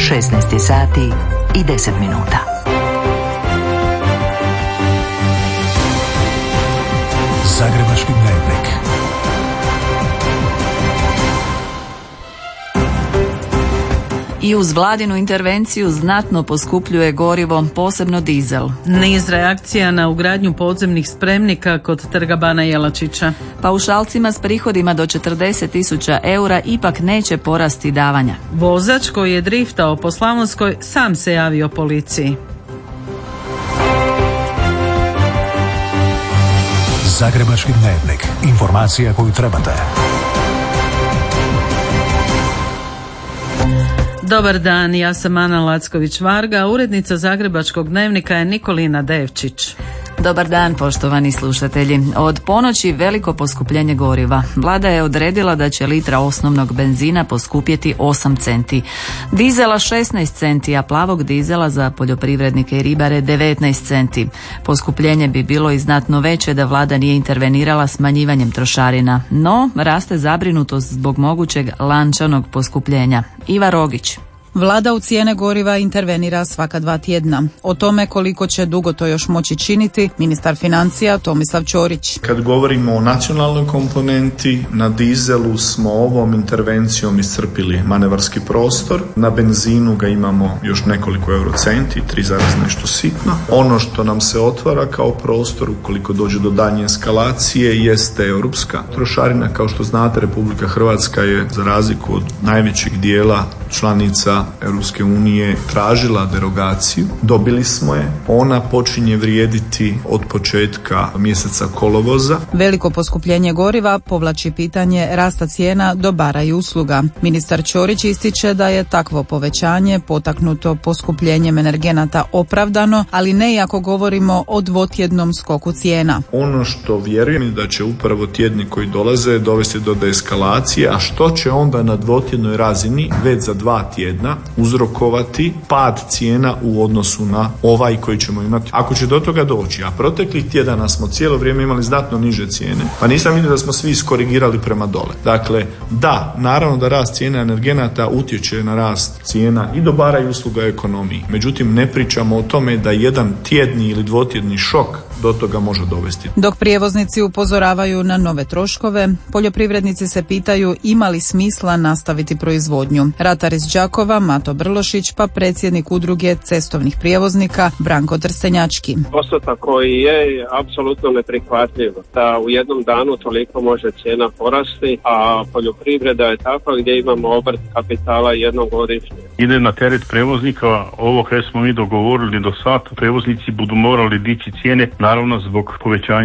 16 sati i 10 minuta. Zagrebački dnevnik. I uz vladinu intervenciju znatno poskupljuje gorivo, posebno dizel. Niz reakcija na ugradnju podzemnih spremnika kod Trga Bana Jelačića. Paušalcima s prihodima do 40.000 eura ipak neće porasti davanja. Vozač koji je driftao po Slavonskoj sam se javio policiji. Zagrebački dnevnik. Informacija koju trebate. Dobar dan, ja sam Ana Lacković-Varga, urednica Zagrebačkog dnevnika je Nikolina Devčić. Dobar dan, poštovani slušatelji. Od ponoći veliko poskupljenje goriva. Vlada je odredila da će litra osnovnog benzina poskupjeti 8 centi. Dizela 16 centi, a plavog dizela za poljoprivrednike i ribare 19 centi. Poskupljenje bi bilo i znatno veće da vlada nije intervenirala smanjivanjem trošarina. No, raste zabrinutost zbog mogućeg lančanog poskupljenja. Iva Rogić. Vlada u cijene goriva intervenira svaka 2 tjedna. O tome koliko će dugo to još moći činiti, ministar financija Tomislav Ćorić. Kad govorimo o nacionalnoj komponenti, na dizelu smo ovom intervencijom iscrpili manevarski prostor, na benzinu ga imamo još nekoliko eurocenti, 3, nešto sitno. Ono što nam se otvara kao prostor, ukoliko dođe do daljnje eskalacije, jeste europska trošarina. Kao što znate, Republika Hrvatska je, za razliku od najvećeg dijela članica Europske unije, tražila derogaciju. Dobili smo je. Ona počinje vrijediti od početka mjeseca kolovoza. Veliko poskupljenje goriva povlači pitanje rasta cijena dobara i usluga. Ministar Ćorić ističe da je takvo povećanje potaknuto poskupljenjem energenata opravdano, ali ne i ako govorimo o dvotjednom skoku cijena. Ono što vjerujem da će upravo tjedni koji dolaze dovesti do deeskalacije, a što će onda na dvotjednoj razini već za 2 tjedna uzrokovati pad cijena u odnosu na ovaj koji ćemo imati. Ako će do toga doći, a proteklih tjedana smo cijelo vrijeme imali znatno niže cijene, pa nisam vidio da smo svi iskorigirali prema dole. Dakle, da, naravno da rast cijena energenata utječe na rast cijena i dobara i usluga ekonomiji. Međutim, ne pričamo o tome da jedan tjedni ili dvotjedni šok do toga može dovesti. Dok prijevoznici upozoravaju na nove troškove, poljoprivrednici se pitaju ima li smisla nastaviti proizvodnju. Ratar iz Đakova, Mato Brlošić, pa predsjednik udruge cestovnih prijevoznika Branko Trstenjački. Postotak koji je apsolutno neprihvatljiv, da u jednom danu toliko može cijena porasti, a poljoprivreda je takva gdje imamo obrt kapitala jednom godišnje. Ide na teret prevoznika, ovo kada smo mi dogovorili do sad, prevoznici budu morali dići cijene, naravno zbog povećanja